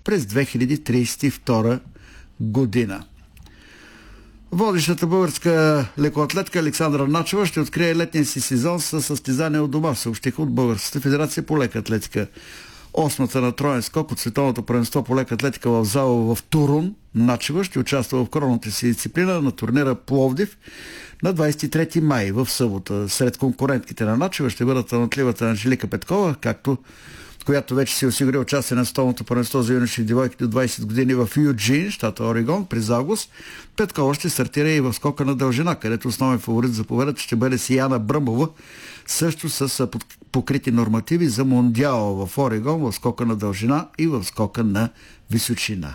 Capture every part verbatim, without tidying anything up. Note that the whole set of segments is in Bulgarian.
през две хиляди тридесет и втора година. Водещата българска лекоатлетка Александра Начева ще открие летния си сезон с състезание от дома, съобщиха от Българската федерация по лека атлетика. Осмата на троен скок от световното първенство по лека атлетика в зала в Турун, Начева ще участва в коронната си дисциплина на турнира Пловдив на двадесет и трети май в събота. Сред конкурентките на Начева ще бъдат талантливата Анжелика Петкова, както която вече си осигури участие на световното първенство за юноши и девойки до двадесет години в Юджин, щата Орегон, през август. Петкова ще стартира и в скока на дължина, където основен фаворит за победата ще бъде Сияна Бръмова, също с покрити нормативи за Мондиал в Орегон, в скока на дължина и в скока на височина.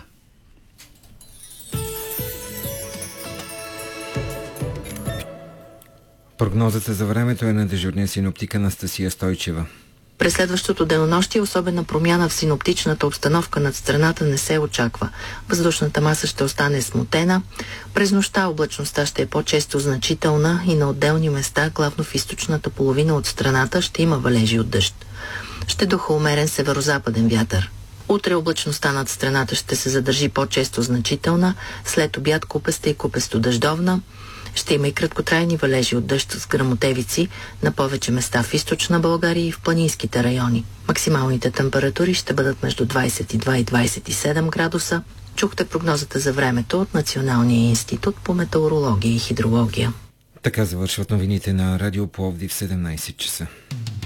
Прогнозата за времето е на дежурния синоптик Анастасия Стойчева. През следващото денонощие особена промяна в синоптичната обстановка над страната не се очаква. Въздушната маса ще остане смутена. През нощта облачността ще е по-често значителна и на отделни места, главно в източната половина от страната, ще има валежи от дъжд. Ще духа умерен северозападен вятър. Утре облачността над страната ще се задържи по-често значителна, след обяд купеста и купесто дъждовна. Ще има и краткотрайни валежи от дъжд с гръмотевици на повече места в източна България и в планинските райони. Максималните температури ще бъдат между двадесет и два и двадесет и седем градуса. Чухте прогнозата за времето от Националния институт по метеорология и хидрология. Така завършват новините на Радио Пловдив в седемнадесет часа.